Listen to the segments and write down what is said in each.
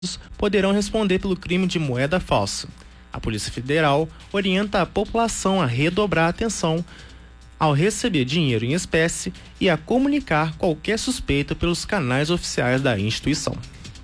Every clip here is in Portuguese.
poderão responder pelo crime de moeda falsa. A Polícia Federal orienta a população a redobrar a atenção ao receber dinheiro em espécie e a comunicar qualquer suspeita pelos canais oficiais da instituição.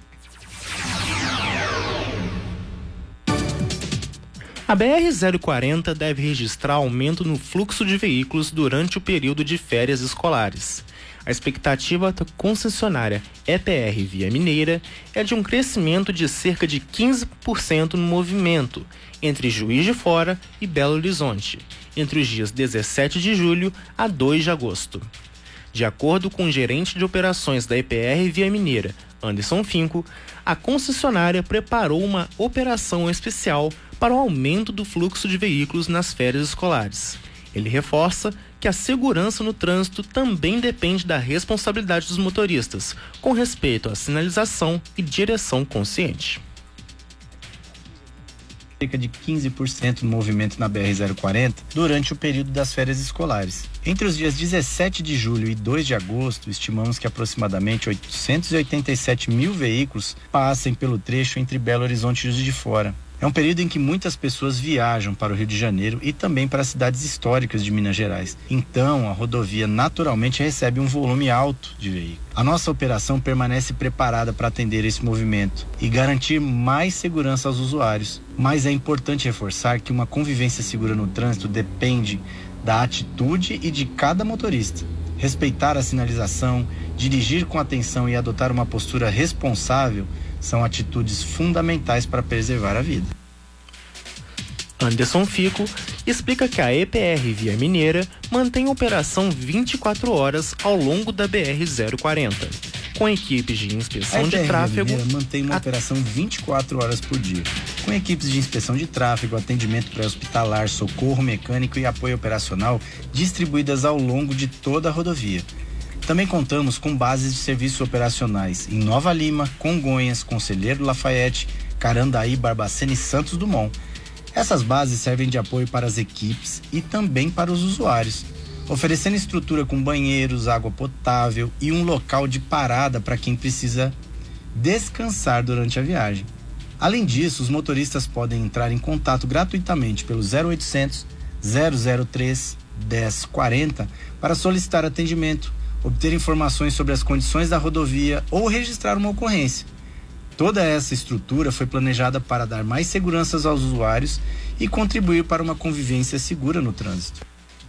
A BR-040 deve registrar aumento no fluxo de veículos durante o período de férias escolares. A expectativa da concessionária EPR Via Mineira é de um crescimento de cerca de 15% no movimento entre Juiz de Fora e Belo Horizonte, entre os dias 17 de julho a 2 de agosto. De acordo com o gerente de operações da EPR Via Mineira, Anderson Finco, a concessionária preparou uma operação especial para o aumento do fluxo de veículos nas férias escolares. Ele reforça que a segurança no trânsito também depende da responsabilidade dos motoristas, com respeito à sinalização e direção consciente. Cerca de 15% no movimento na BR-040 durante o período das férias escolares. Entre os dias 17 de julho e 2 de agosto, estimamos que aproximadamente 887 mil veículos passem pelo trecho entre Belo Horizonte e Juiz de Fora. É um período em que muitas pessoas viajam para o Rio de Janeiro e também para as cidades históricas de Minas Gerais. Então, a rodovia naturalmente recebe um volume alto de veículos. A nossa operação permanece preparada para atender esse movimento e garantir mais segurança aos usuários. Mas é importante reforçar que uma convivência segura no trânsito depende da atitude e de cada motorista. Respeitar a sinalização, dirigir com atenção e adotar uma postura responsável são atitudes fundamentais para preservar a vida. Anderson Fico explica que a EPR Via Mineira mantém operação 24 horas ao longo da BR-040, com equipes de inspeção de tráfego. A EPR Via Mineira mantém uma operação 24 horas por dia, com equipes de inspeção de tráfego, atendimento pré-hospitalar, socorro mecânico e apoio operacional distribuídas ao longo de toda a rodovia. Também contamos com bases de serviços operacionais em Nova Lima, Congonhas, Conselheiro Lafayette, Carandaí, Barbacena e Santos Dumont. Essas bases servem de apoio para as equipes e também para os usuários, oferecendo estrutura com banheiros, água potável e um local de parada para quem precisa descansar durante a viagem. Além disso, os motoristas podem entrar em contato gratuitamente pelo 0800 003 1040 para solicitar atendimento, obter informações sobre as condições da rodovia ou registrar uma ocorrência. Toda essa estrutura foi planejada para dar mais segurança aos usuários e contribuir para uma convivência segura no trânsito.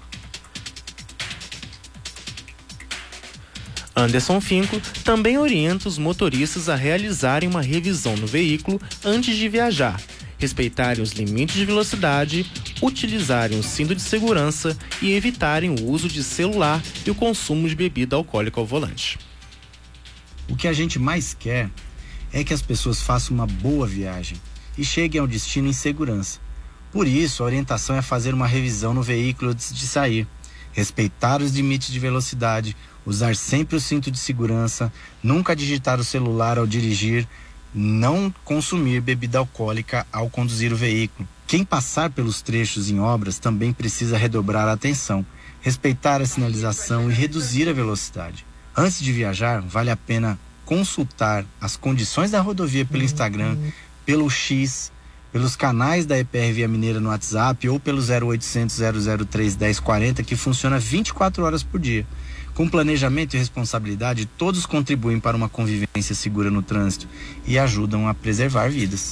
Anderson Finco também orienta os motoristas a realizarem uma revisão no veículo antes de viajar, respeitarem os limites de velocidade, utilizarem o cinto de segurança e evitarem o uso de celular e o consumo de bebida alcoólica ao volante. O que a gente mais quer é que as pessoas façam uma boa viagem e cheguem ao destino em segurança. Por isso, a orientação é fazer uma revisão no veículo antes de sair, respeitar os limites de velocidade, usar sempre o cinto de segurança, nunca digitar o celular ao dirigir, não consumir bebida alcoólica ao conduzir o veículo. Quem passar pelos trechos em obras também precisa redobrar a atenção, respeitar a sinalização e reduzir a velocidade. Antes de viajar, vale a pena consultar as condições da rodovia pelo Instagram, pelo X, pelos canais da EPR Via Mineira no WhatsApp ou pelo 0800 003 1040, que funciona 24 horas por dia. Com planejamento e responsabilidade, todos contribuem para uma convivência segura no trânsito e ajudam a preservar vidas.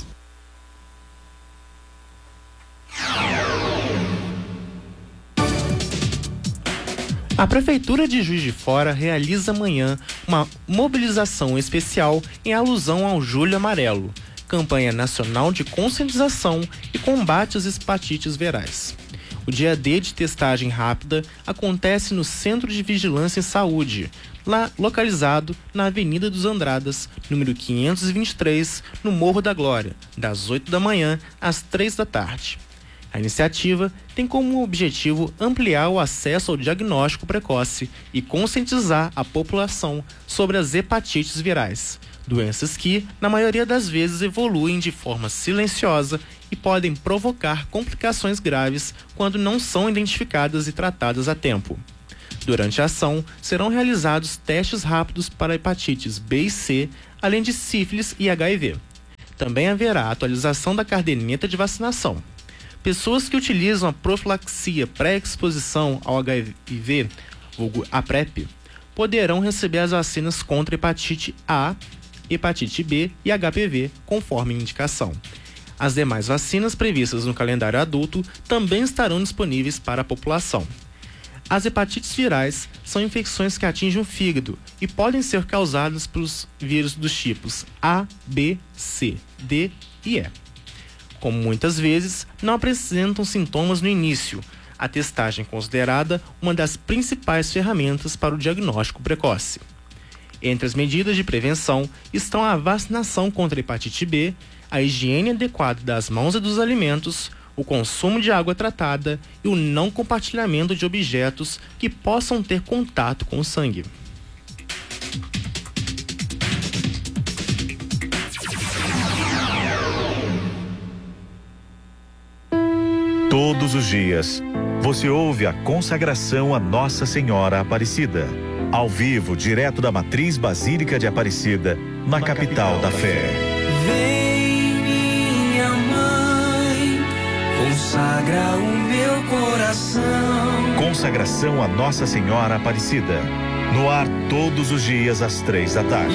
A Prefeitura de Juiz de Fora realiza amanhã uma mobilização especial em alusão ao Julho Amarelo, campanha nacional de conscientização e combate às hepatites virais. O dia D de testagem rápida acontece no Centro de Vigilância em Saúde, localizado na Avenida dos Andradas, número 523, no Morro da Glória, das 8 da manhã às 3 da tarde. A iniciativa tem como objetivo ampliar o acesso ao diagnóstico precoce e conscientizar a população sobre as hepatites virais, doenças que, na maioria das vezes, evoluem de forma silenciosa e podem provocar complicações graves quando não são identificadas e tratadas a tempo. Durante a ação, serão realizados testes rápidos para hepatites B e C, além de sífilis e HIV. Também haverá atualização da caderneta de vacinação. Pessoas que utilizam a profilaxia pré-exposição ao HIV, vulgo a PrEP, poderão receber as vacinas contra hepatite A, hepatite B e HPV, conforme indicação. As demais vacinas previstas no calendário adulto também estarão disponíveis para a população. As hepatites virais são infecções que atingem o fígado e podem ser causadas pelos vírus dos tipos A, B, C, D e E. Como muitas vezes não apresentam sintomas no início, a testagem é considerada uma das principais ferramentas para o diagnóstico precoce. Entre as medidas de prevenção estão a vacinação contra a hepatite B, a higiene adequada das mãos e dos alimentos, o consumo de água tratada e o não compartilhamento de objetos que possam ter contato com o sangue. Todos os dias, você ouve a consagração a Nossa Senhora Aparecida, ao vivo, direto da Matriz Basílica de Aparecida, na capital da fé. Vem, minha mãe, consagra o meu coração. Consagração a Nossa Senhora Aparecida, no ar todos os dias às 3 da tarde.